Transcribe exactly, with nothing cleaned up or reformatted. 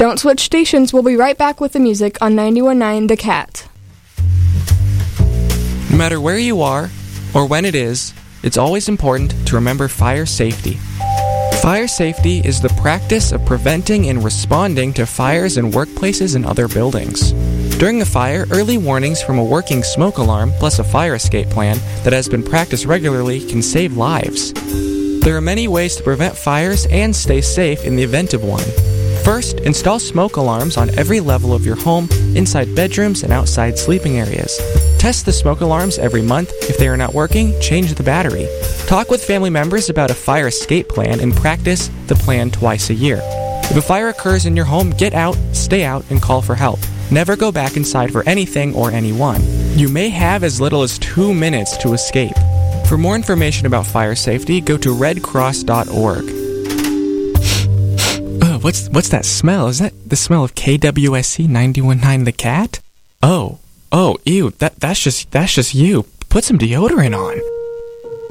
Don't switch stations. We'll be right back with the music on ninety-one point nine The Cat. No matter where you are or when it is, it's always important to remember fire safety. Fire safety is the practice of preventing and responding to fires in workplaces and other buildings. During a fire, early warnings from a working smoke alarm plus a fire escape plan that has been practiced regularly can save lives. There are many ways to prevent fires and stay safe in the event of one. First, install smoke alarms on every level of your home, inside bedrooms and outside sleeping areas. Test the smoke alarms every month. If they are not working, change the battery. Talk with family members about a fire escape plan and practice the plan twice a year. If a fire occurs in your home, get out, stay out, and call for help. Never go back inside for anything or anyone. You may have as little as two minutes to escape. For more information about fire safety, go to red cross dot org. Uh, what's what's that smell? Is that the smell of K W S C ninety-one point nine The Cat? Oh, oh, ew, that that's just that's just you. Put some deodorant on.